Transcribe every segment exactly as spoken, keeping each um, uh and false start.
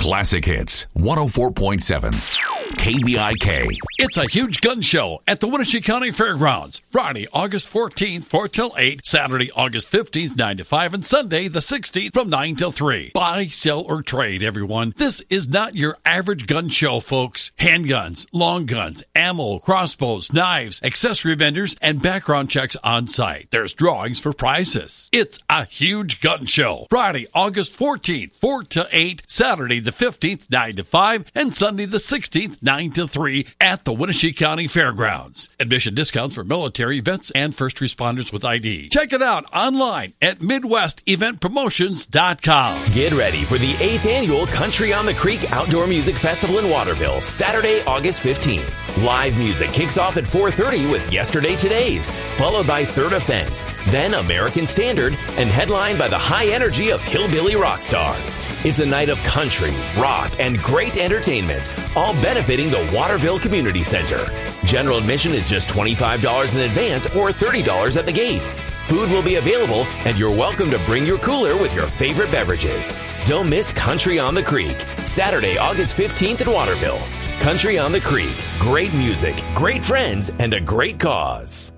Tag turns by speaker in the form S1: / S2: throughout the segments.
S1: Classic Hits, one oh four point seven. K B I K.
S2: It's a huge gun show at the Wenatchee County Fairgrounds. Friday, August fourteenth, four till eight. Saturday, August fifteenth, nine to five. And Sunday, the sixteenth, from nine till three. Buy, sell, or trade, everyone. This is not your average gun show, folks. Handguns, long guns, ammo, crossbows, knives, accessory vendors, and background checks on site. There's drawings for prizes. It's a huge gun show. Friday, August fourteenth, four to eight. Saturday, the fifteenth, nine to five. And Sunday, the sixteenth, nine to three at the Wenatchee County Fairgrounds. Admission discounts for military, vets, and first responders with I D. Check it out online at midwest event promotions dot com.
S3: Get ready for the eighth Annual Country on the Creek Outdoor Music Festival in Waterville, Saturday, August fifteenth. Live music kicks off at four thirty with Yesterday Todays, followed by Third Offense, then American Standard, and headlined by the high energy of Hillbilly Rock Stars. It's a night of country, rock, and great entertainment, all benefiting the Waterville Community Center. General admission is just twenty-five dollars in advance or thirty dollars at the gate. Food will be available, and you're welcome to bring your cooler with your favorite beverages. Don't miss Country on the Creek, Saturday, August fifteenth in Waterville. Country on the Creek, great music, great friends, and a great cause.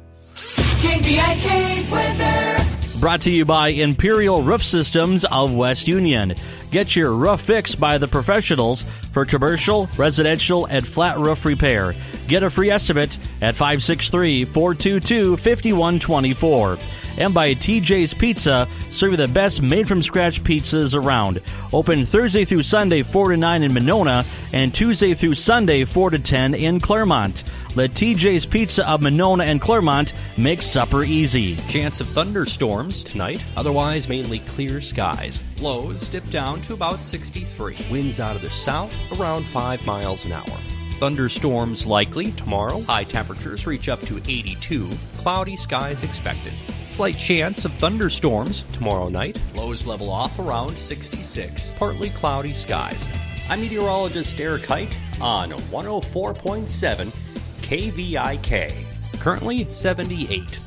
S4: K B I K weather.
S5: Brought to you by Imperial Roof Systems of West Union. Get your roof fixed by the professionals for commercial, residential, and flat roof repair. Get a free estimate at five six three, four two two, five one two four. And by T J's Pizza, serving the best made-from-scratch pizzas around. Open Thursday through Sunday, four to nine in Monona, and Tuesday through Sunday, four to ten in Claremont. Let T J's Pizza of Monona and Claremont make supper easy.
S6: Chance of thunderstorms tonight, otherwise mainly clear skies. Lows dip down to about sixty-three. Winds out of the south around five miles an hour. Thunderstorms likely tomorrow. High temperatures reach up to eighty-two. Cloudy skies expected. Slight chance of thunderstorms tomorrow night. Lows level off around sixty-six. Partly cloudy skies. I'm meteorologist Eric Height on one oh four point seven K V I K. Currently seventy-eight.